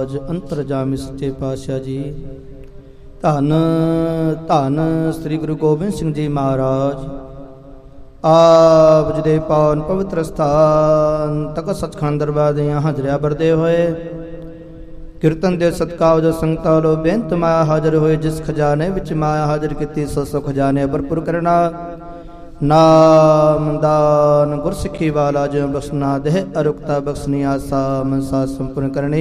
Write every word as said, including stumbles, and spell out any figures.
ਮਹਾਰਾਜ ਅੰਤਰਜਾਮੀ ਸੱਚੇ ਪਾਤਸ਼ਾਹ ਜੀ। ਧੰਨ ਧੰਨ ਸ੍ਰੀ ਗੁਰੂ ਗੋਬਿੰਦ ਸਿੰਘ ਜੀ ਮਹਾਰਾਜ। ਆਪ ਜੀ ਦੇ ਪਾਵਨ ਪਵਿੱਤਰ ਸਥਾਨ ਤਖਤ ਸੱਚਖੰਡ ਦਰਬਾਰ ਦੇ ਹਾਜ਼ਰਿਆ ਵਰਦੇ ਹੋਏ ਕੀਰਤਨ ਦੇ ਸਤਿਕਾਰ ਜੋ ਸੰਗਤਾਂ ਲੋ ਬੇਨਤ ਮਾਇਆ ਹਾਜ਼ਰ ਹੋਏ। ਜਿਸ ਖਜ਼ਾਨੇ ਵਿੱਚ ਮਾਇਆ ਹਾਜ਼ਰ ਕੀਤੀ ਸੋ ਸੋ ਖਜ਼ਾਨੇ ਭਰਪੂਰ ਕਰਨਾ। ਨਾਮ ਦਾਨ ਗੁਰਸਿੱਖੀ ਵਾਲਾ ਜੋ ਬਖਸ਼ਣਾ ਦੇਹ ਅਰੁਕਤਾ ਬਖਸ਼ਣੀ ਆਸਾ ਮਨਸਾ ਸੰਪੂਰਨ ਕਰਨੀ।